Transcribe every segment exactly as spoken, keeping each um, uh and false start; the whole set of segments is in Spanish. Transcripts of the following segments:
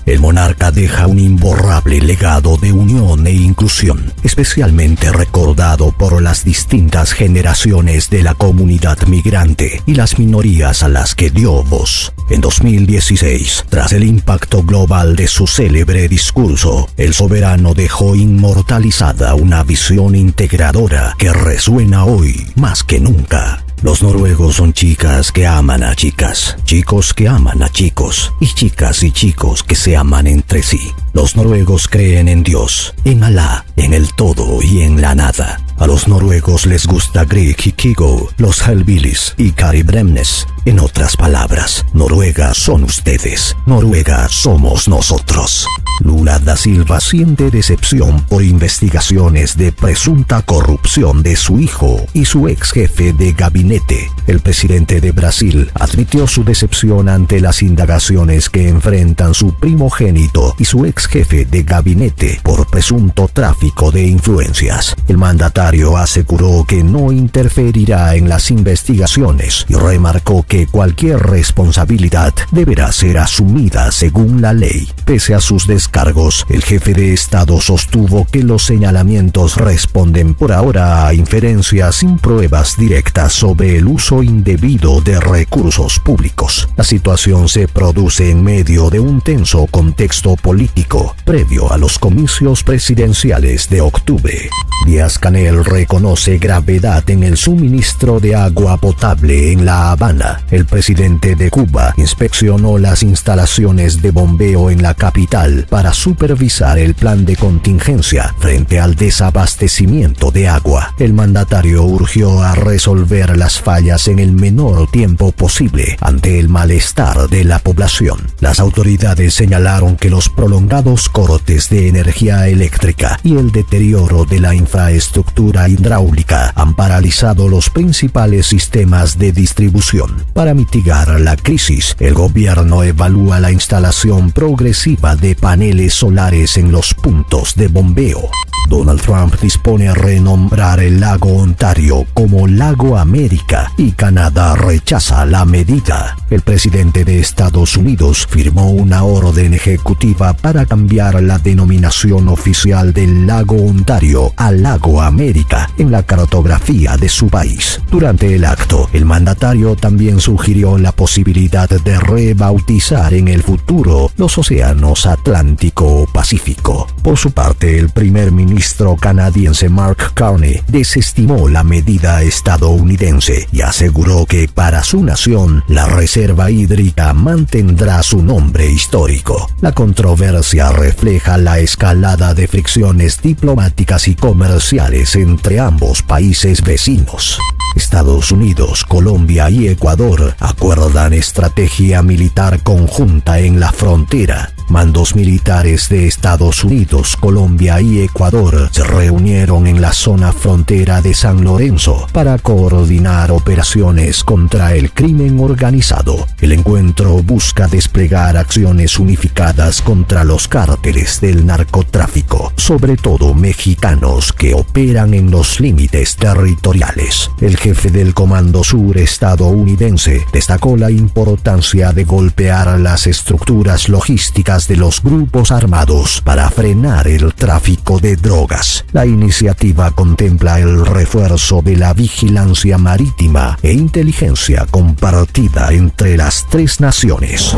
el monarca deja un imborrable legado de unión e inclusión, especialmente recordado por las distintas generaciones de la comunidad migrante y las minorías a las que dio voz. En dos mil dieciséis, tras el impacto global de su célebre discurso, el soberano dejó inmortalizada una visión integradora que resuena hoy más que nunca. Los noruegos son chicas que aman a chicas, chicos que aman a chicos, y chicas y chicos que se aman entre sí. Los noruegos creen en Dios, en Alá, en el todo y en la nada. A los noruegos les gusta Grieg y Kygo, los Hellbillies y Kari Bremnes. En otras palabras, Noruega son ustedes, Noruega somos nosotros. Lula da Silva siente decepción por investigaciones de presunta corrupción de su hijo y su ex jefe de gabinete. El presidente de Brasil admitió su decepción ante las indagaciones que enfrentan su primogénito y su ex jefe de gabinete por presunto tráfico de influencias. El mandatario aseguró que no interferirá en las investigaciones y remarcó que cualquier responsabilidad deberá ser asumida según la ley. Pese a sus descargos, el jefe de Estado sostuvo que los señalamientos responden por ahora a inferencias sin pruebas directas sobre el uso indebido de recursos públicos. La situación se produce en medio de un tenso contexto político previo a los comicios presidenciales de octubre. Díaz-Canel reconoce gravedad en el suministro de agua potable en La Habana. El presidente de Cuba inspeccionó las instalaciones de bombeo en la capital para supervisar el plan de contingencia frente al desabastecimiento de agua. El mandatario urgió a resolver las fallas en el menor tiempo posible ante el malestar de la población. Las autoridades señalaron que los prolongados cortes de energía eléctrica y el deterioro de la infraestructura hidráulica han paralizado los principales sistemas de distribución. Para mitigar la crisis, el gobierno evalúa la instalación progresiva de paneles solares en los puntos de bombeo. Donald Trump dispone a renombrar el lago Ontario como Lago América y Canadá rechaza la medida. El presidente de Estados Unidos firmó una orden ejecutiva para cambiar la denominación oficial del lago Ontario a Lago América en la cartografía de su país. Durante el acto, el mandatario también sugirió la posibilidad de rebautizar en el futuro los océanos Atlántico o Pacífico. Por su parte, el primer ministro canadiense Mark Carney desestimó la medida estadounidense y aseguró que para su nación la reserva hídrica mantendrá su nombre histórico. La controversia refleja la escalada de fricciones diplomáticas y comerciales entre ambos países vecinos. Estados Unidos, Colombia y Ecuador acuerdan estrategia militar conjunta en la frontera. Mandos militares de Estados Unidos, Colombia y Ecuador se reunieron en la zona frontera de San Lorenzo para coordinar operaciones contra el crimen organizado. El encuentro busca desplegar acciones unificadas contra los cárteles del narcotráfico, sobre todo mexicanos que operan en los límites territoriales. El jefe del Comando Sur estadounidense destacó la importancia de golpear las estructuras logísticas de los grupos armados para frenar el tráfico de drogas. La iniciativa contempla el refuerzo de la vigilancia marítima e inteligencia compartida entre las tres naciones.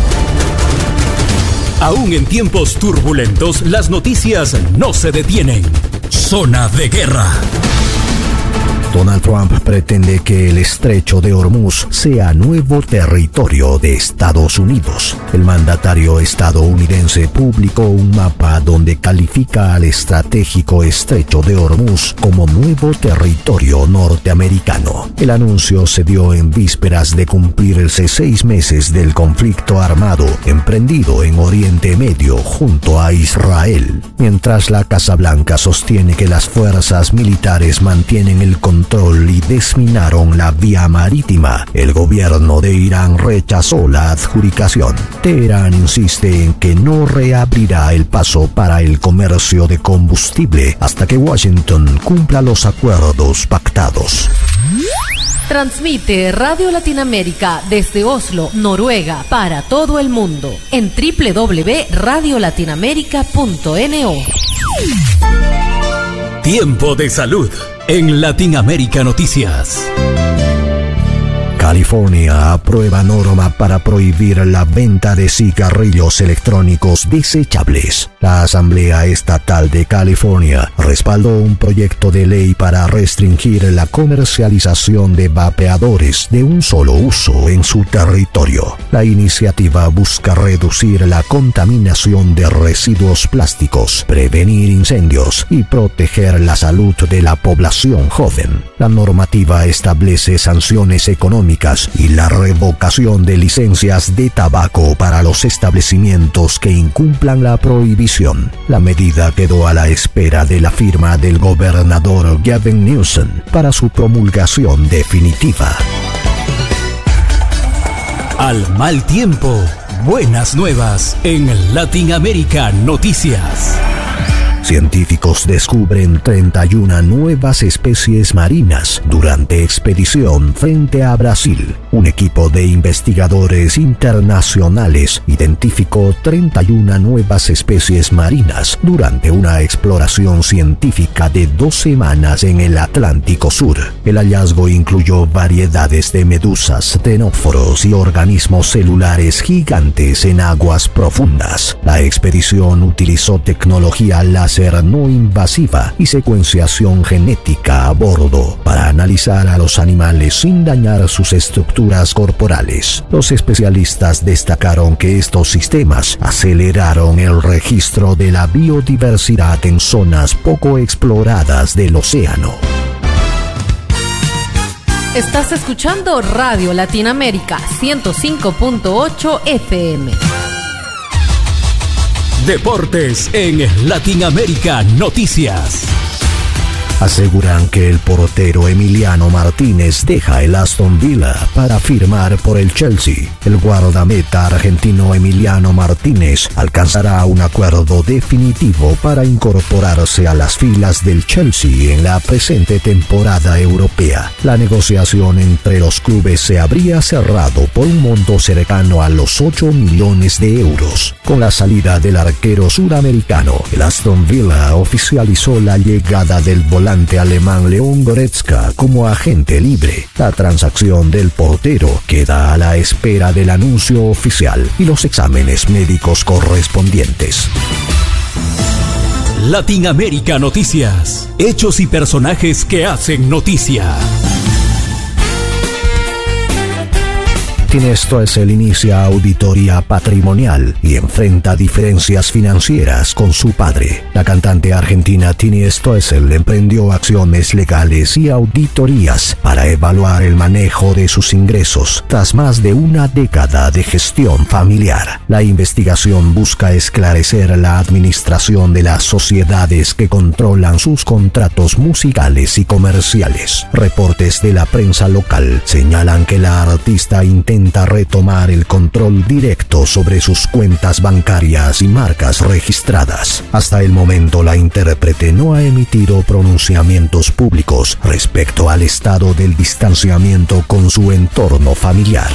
Aún en tiempos turbulentos, las noticias no se detienen. Zona de guerra. Donald Trump pretende que el estrecho de Hormuz sea nuevo territorio de Estados Unidos. El mandatario estadounidense publicó un mapa donde califica al estratégico estrecho de Hormuz como nuevo territorio norteamericano. El anuncio se dio en vísperas de cumplirse seis meses del conflicto armado emprendido en Oriente Medio junto a Israel. Mientras la Casa Blanca sostiene que las fuerzas militares mantienen el control y desminaron la vía marítima, el gobierno de Irán rechazó la adjudicación. Teherán insiste en que no reabrirá el paso para el comercio de combustible hasta que Washington cumpla los acuerdos pactados. Transmite Radio Latinoamérica desde Oslo, Noruega, para todo el mundo en doble u doble u doble u punto radio latinoamérica punto no. Tiempo de salud en Latinoamérica Noticias. California aprueba norma para prohibir la venta de cigarrillos electrónicos desechables. La Asamblea Estatal de California respaldó un proyecto de ley para restringir la comercialización de vapeadores de un solo uso en su territorio. La iniciativa busca reducir la contaminación de residuos plásticos, prevenir incendios y proteger la salud de la población joven. La normativa establece sanciones económicas y la revocación de licencias de tabaco para los establecimientos que incumplan la prohibición. La medida quedó a la espera de la firma del gobernador Gavin Newsom para su promulgación definitiva. Al mal tiempo, buenas nuevas en Latinoamérica Noticias. Científicos descubren treinta y una nuevas especies marinas durante expedición frente a Brasil. Un equipo de investigadores internacionales identificó treinta y una nuevas especies marinas durante una exploración científica de dos semanas en el Atlántico Sur. El hallazgo incluyó variedades de medusas, ctenóforos y organismos celulares gigantes en aguas profundas. La expedición utilizó tecnología láser no invasiva y secuenciación genética a bordo para analizar a los animales sin dañar sus estructuras corporales. Los especialistas destacaron que estos sistemas aceleraron el registro de la biodiversidad en zonas poco exploradas del océano. Estás escuchando Radio Latinoamérica ciento cinco punto ocho F M. Deportes en Latinoamérica Noticias. Aseguran que el portero Emiliano Martínez deja el Aston Villa para firmar por el Chelsea. El guardameta argentino Emiliano Martínez alcanzará un acuerdo definitivo para incorporarse a las filas del Chelsea en la presente temporada europea. La negociación entre los clubes se habría cerrado por un monto cercano a los ocho millones de euros. Con la salida del arquero sudamericano, el Aston Villa oficializó la llegada del volante alemán Leon Goretzka como agente libre. La transacción del portero queda a la espera del anuncio oficial y los exámenes médicos correspondientes. Latinoamérica Noticias. Hechos y personajes que hacen noticia. Tini Stoessel inicia auditoría patrimonial y enfrenta diferencias financieras con su padre. La cantante argentina Tini Stoessel emprendió acciones legales y auditorías para evaluar el manejo de sus ingresos tras más de una década de gestión familiar. La investigación busca esclarecer la administración de las sociedades que controlan sus contratos musicales y comerciales. Reportes de la prensa local señalan que la artista intenta retomar el control directo sobre sus cuentas bancarias y marcas registradas. Hasta el momento, la intérprete no ha emitido pronunciamientos públicos respecto al estado del distanciamiento con su entorno familiar.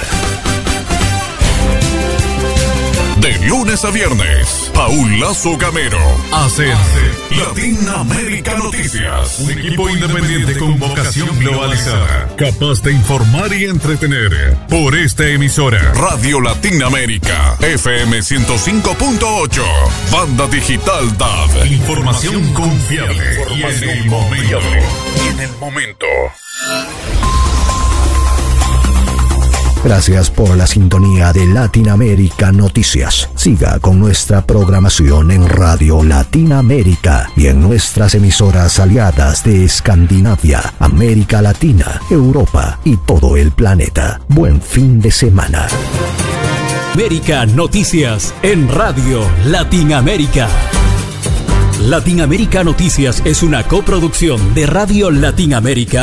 De lunes a viernes, Paul Lazo Gamero hace Latinoamérica Noticias. Un equipo independiente con vocación globalizada, capaz de informar y entretener. Por esta emisora, Radio Latinoamérica, F M ciento cinco punto ocho, Banda Digital D A B. Información confiable y en el momento. Y en el momento. Gracias por la sintonía de Latinoamérica Noticias. Siga con nuestra programación en Radio Latinoamérica y en nuestras emisoras aliadas de Escandinavia, América Latina, Europa y todo el planeta. Buen fin de semana. América Noticias en Radio Latinoamérica. Latinoamérica Noticias es una coproducción de Radio Latinoamérica